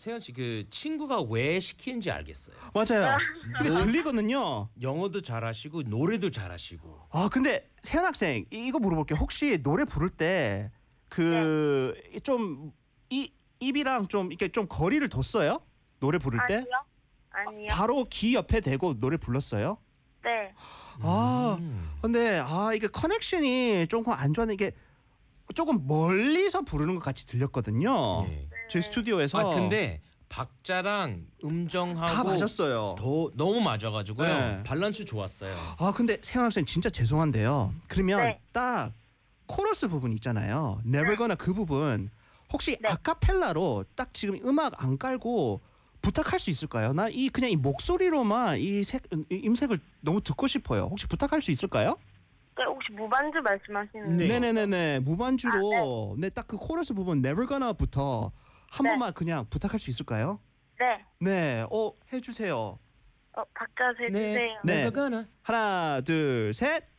세연 씨 그 친구가 왜 시키는지 알겠어요. 맞아요. 이게 들리거든요. 영어도 잘하시고 노래도 잘하시고. 아 근데 세연 학생 이거 물어볼게요. 혹시 노래 부를 때 그 좀 입이랑 좀 이렇게 좀 거리를 뒀어요? 노래 부를 때? 아니요. 아니요. 바로 귀 옆에 대고 노래 불렀어요? 네. 아 근데 이게 커넥션이 조금 안 좋아하는 이게 조금 멀리서 부르는 것 같이 들렸거든요. 예. 저희 스튜디오에서. 아 근데 박자랑 음정하고 다 맞았어요. 너무 맞아가지고요. 네. 밸런스 좋았어요. 아 근데 세연 학생 진짜 죄송한데요. 그러면 네. 딱 코러스 부분 있잖아요. Never Gonna 그 부분 혹시 네. 아카펠라로 딱 지금 음악 안 깔고 부탁할 수 있을까요? 나 그냥 이 목소리로만 이 음색을 너무 듣고 싶어요. 혹시 부탁할 수 있을까요? 네, 혹시 무반주 말씀하시는 네. 네네네네 무반주로 네 딱 그 코러스 부분 Never Gonna'부터 한 네. 번만 그냥 부탁할 수 있을까요? 네. 네, 해주세요. 박자 세주세요. 네. Never gonna. 하나, 둘, 셋.